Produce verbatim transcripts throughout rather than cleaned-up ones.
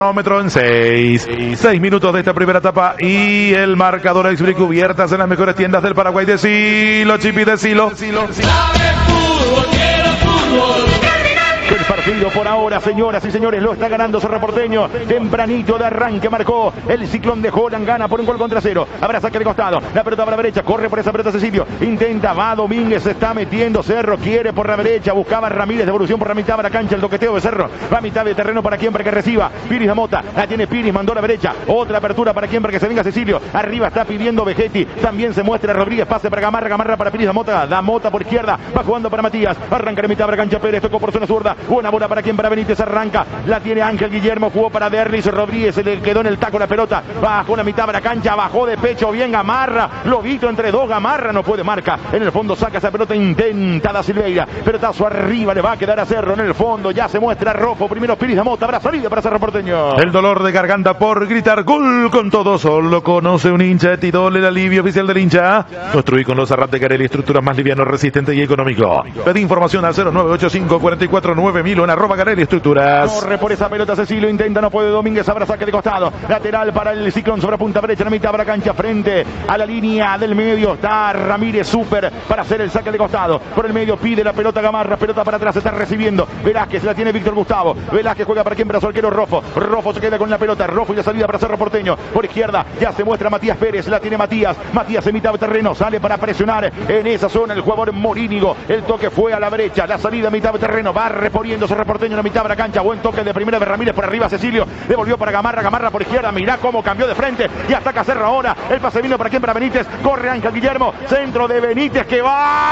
Cronómetro en seis. seis minutos de esta primera etapa y el marcador Express cubiertas en las mejores tiendas del Paraguay. Decilo, Chipi, decilo. El partido por ahora, señoras y señores, lo está ganando Cerro Porteño. Tempranito de arranque marcó el Ciclón de Holland, gana por un gol contra cero. Habrá saque de costado, la pelota para la derecha, corre por esa pelota Cecilio, intenta, va Domínguez, se está metiendo Cerro, quiere por la derecha, buscaba Ramírez, devolución por la mitad de la cancha, el toqueteo de Cerro, va a mitad de terreno para quien para que reciba, Piris da Mota, la tiene Piris, mandó a la derecha, otra apertura para quien para que se venga Cecilio, arriba está pidiendo Vegetti, también se muestra Rodríguez, pase para Gamarra, Gamarra para Piris da Mota, da Mota por izquierda, va jugando para Matías, arranca de mitad de la cancha Pérez, tocó por zona zurda, buena bola para quien para Benítez, arranca, la tiene Ángel Guillermo, jugó para Derlis, Rodríguez se le quedó en el taco la pelota, bajó la mitad de la cancha, bajó de pecho, bien Gamarra, Lobito entre dos, Gamarra no puede marca, en el fondo saca esa pelota, intenta da Silveira, pelotazo arriba, le va a quedar a Cerro, en el fondo ya se muestra Rojo, primero Piris da Mota, habrá salida para Cerro Porteño. El dolor de garganta por gritar gol con todo, solo conoce un hincha, Tidol, el alivio oficial del hincha. Construí con los Arrap de Carelli estructuras más livianos, resistentes y económico. Pedí información al cero nueve ocho cinco cuatro cuatro nueve mil o en arroba Carelli Estructuras. Corre por esa pelota Cecilio, intenta, no puede Domínguez, habrá saque de costado, lateral para el Ciclón sobre punta derecha, en la mitad de la cancha, frente a la línea del medio, está Ramírez Super para hacer el saque de costado, por el medio pide la pelota Gamarra, pelota para atrás, está recibiendo Velázquez, la tiene Víctor Gustavo, Velázquez juega para quien, para su arquero Rojo, Rojo se queda con la pelota, Rojo y la salida para Cerro Porteño, por izquierda ya se muestra Matías Pérez, la tiene Matías, Matías en mitad de terreno, sale para presionar en esa zona el jugador Morínigo, el toque fue a la derecha, la salida a mitad de terreno, va reponiendo Cerro Porteño en la mitad de la cancha, buen toque de primera de Ramírez por arriba, Cecilio, devolvió para Gamarra, Gamarra por izquierda, mirá cómo cambió de frente y ataca Cerro ahora, el pase vino para quien, para Benítez, corre Ángel Guillermo, centro de Benítez que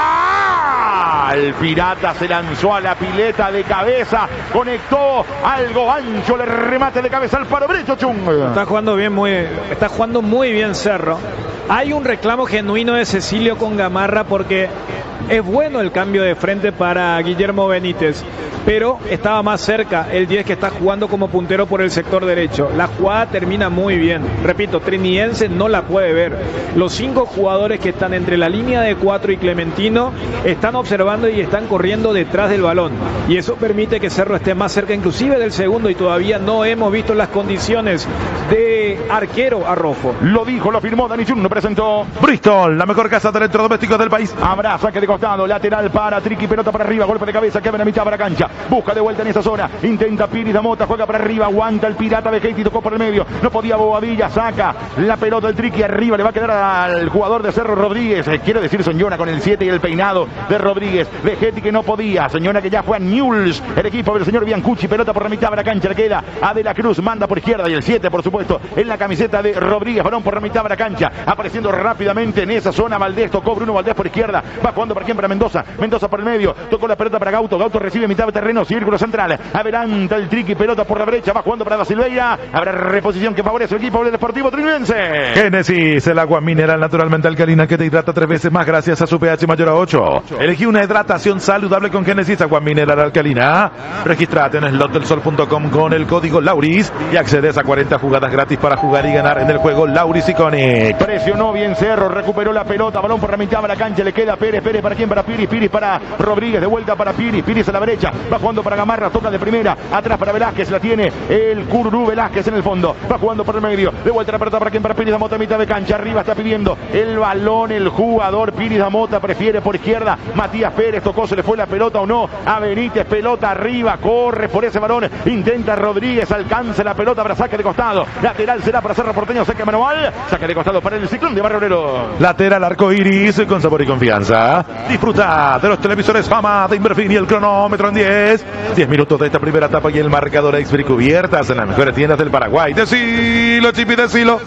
va, el Pirata se lanzó a la pileta de cabeza, conectó algo ancho, le remate de cabeza al paro derecho, Chung. Está jugando bien, muy, está jugando muy bien Cerro. Hay un reclamo genuino de Cecilio con Gamarra porque es bueno el cambio de frente para Guillermo Benítez, pero estaba más cerca el diez que está jugando como puntero por el sector derecho. La jugada termina muy bien. Repito, Trinidense no la puede ver. Los cinco jugadores que están entre la línea de cuatro y Clementino están observando y están corriendo detrás del balón. Y eso permite que Cerro esté más cerca inclusive del segundo y todavía no hemos visto las condiciones de arquero a Rojo. Lo dijo, lo firmó Dani Chun, lo presentó Bristol, la mejor casa de electrodomésticos del país. Habrá saque de costado, lateral para Triqui, pelota para arriba, golpe de cabeza, que va en la mitad para la cancha, busca de vuelta en esa zona, intenta Piris da Mota, juega para arriba, aguanta el Pirata Vegetti, tocó por el medio, no podía Bobadilla, saca la pelota el Triqui arriba, le va a quedar al jugador de Cerro Rodríguez, eh, quiere decir Soñona con el siete y el peinado de Rodríguez, Vegetti que no podía, Soñona que ya fue a Newell's, el equipo del señor Biancucci, pelota por la mitad de la cancha, le queda a De la Cruz, manda por izquierda y el siete por supuesto en la camiseta de Rodríguez, balón por la mitad de la cancha, apareciendo rápidamente en esa zona Valdés, tocó Bruno Valdés por izquierda, va jugando para quién, para Mendoza, Mendoza por el medio, tocó la pelota para Gauto, Gauto recibe mitad de terreno, círculo central, adelanta el Triqui, pelota por la derecha, va jugando para Da Silveira, habrá reposición que favorece el equipo del Deportivo Trinidense. Génesis, el agua mineral naturalmente alcalina que te hidrata tres veces más gracias a su pH mayor a ocho. Elegí una hidratación saludable con Génesis, agua mineral alcalina. Registrate en slot del sol punto com con el código Lauris y accedes a cuarenta jugadas gratis para jugar y ganar en el juego Lauris Iconic. Presionó bien Cerro, recuperó la pelota, balón por la mitad de la cancha, le queda Pérez, Pérez para quién, para Piris, Piris para Rodríguez, de vuelta para Piris, Piris a la derecha, va jugando para Gamarra, toca de primera, atrás para Velázquez, la tiene el Cururú Velázquez en el fondo, va jugando por el medio, de vuelta la pelota para quien, para Piris da Mota, mitad de cancha, arriba está pidiendo el balón, el jugador Piris da Mota, prefiere por izquierda, Matías Pérez, tocó, se le fue la pelota o no, a Benítez, pelota arriba, corre por ese balón, intenta Rodríguez, alcanza la pelota para saque de costado, lateral será para Cerro Porteño, saque manual, saque de costado para el Ciclón de Barrio Obrero. Lateral arco iris con sabor y confianza. Disfruta de los televisores Fama de Inverfin y el cronómetro en diez. diez minutos de esta primera etapa y el marcador Express cubiertas en las mejores tiendas del Paraguay. Decilo, Chipi, decilo.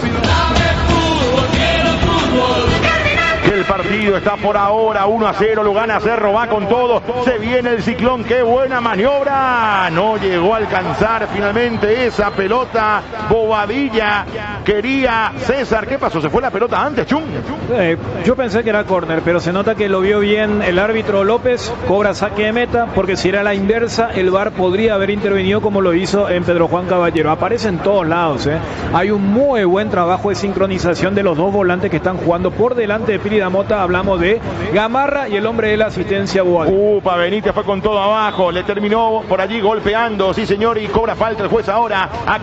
El partido está por ahora uno a cero, lo gana Cerro, va con todo, se viene el Ciclón, qué buena maniobra, no llegó a alcanzar finalmente esa pelota, Bobadilla, quería César, ¿qué pasó? ¿Se fue la pelota antes, Chung? Eh, yo pensé que era córner, pero se nota que lo vio bien el árbitro López, cobra saque de meta, porque si era la inversa, el V A R podría haber intervenido como lo hizo en Pedro Juan Caballero, aparece en todos lados, ¿eh? Hay un muy buen trabajo de sincronización de los dos volantes que están jugando por delante de Piris da Mota, hablamos de Gamarra y el hombre de la asistencia Boal. Upa, Benítez fue con todo abajo, le terminó por allí golpeando, sí señor, y cobra falta el juez ahora.